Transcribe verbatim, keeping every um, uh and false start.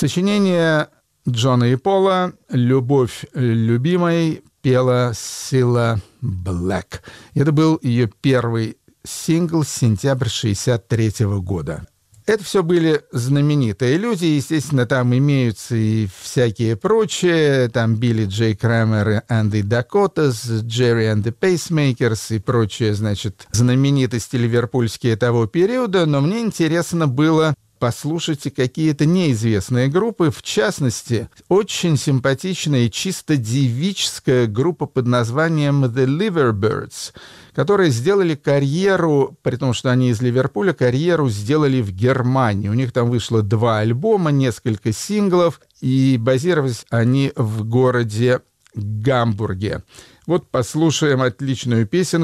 Сочинение Джона и Пола «Любовь любимой» пела Сила Блэк. Это был ее первый сингл с сентября шестьдесят третьего года. Это все были знаменитые люди, естественно, там имеются и всякие прочие, там Билли Джей Крамер and the Dakotas, Jerry and the Pacemakers и прочие, значит, знаменитости ливерпульские того периода, но мне интересно было послушать какие-то неизвестные группы, в частности, очень симпатичная и чисто девическая группа под названием The Liverbirds, которые сделали карьеру, при том, что они из Ливерпуля, карьеру сделали в Германии. У них там вышло два альбома, несколько синглов, и базировались они в городе Гамбурге. Вот послушаем отличную песенку